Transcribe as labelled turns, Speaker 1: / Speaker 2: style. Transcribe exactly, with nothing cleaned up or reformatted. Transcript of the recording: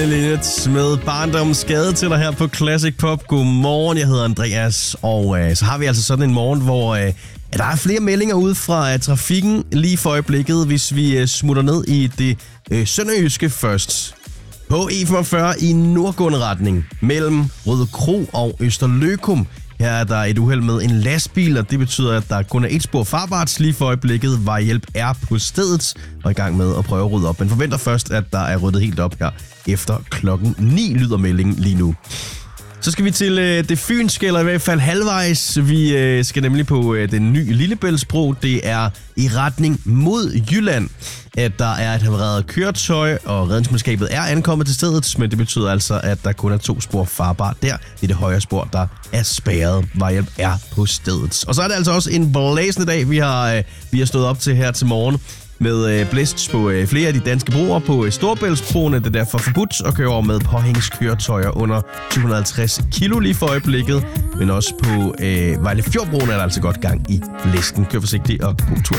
Speaker 1: Lidt med barndommens skade til dig her på Classic Pop. Godmorgen, jeg hedder Andreas, og øh, så har vi altså sådan en morgen, hvor øh, der er flere meldinger ud fra øh, trafikken lige for øjeblikket, hvis vi øh, smutter ned i det øh, sønderjyske først. På E femogfyrre i nordgående retning mellem Rødekro og Østerløkum. Her er der et uheld med en lastbil, og det betyder, at der kun er et spor farbart lige for øjeblikket. Vejhjælp er på stedet og i gang med at prøve at rydde op. Men forventer først, at der er ryddet helt op her efter klokken ni, lyder meldingen lige nu. Så skal vi til øh, det fynske, eller i hvert fald halvvejs. Vi øh, skal nemlig på øh, den nye Lillebæltsbro. Det er i retning mod Jylland, at der er et havareret køretøj, og redningsmandskabet er ankommet til stedet, men det betyder altså, at der kun er to spor farbart der. Det er det højre spor, der er spærret. Vejhjælp er på stedet. Og så er det altså også en blæsende dag, vi har, øh, vi har stået op til her til morgen. Med øh, blæst på øh, flere af de danske broer på øh, Storebæltsbroen. Det er derfor forbudt at køre over med påhængskøretøjer under to hundrede og halvtreds kilo lige for øjeblikket. Men også på øh, Vejle Fjordbroen er der altså godt gang i blæsten. Kør forsigtigt og god tur.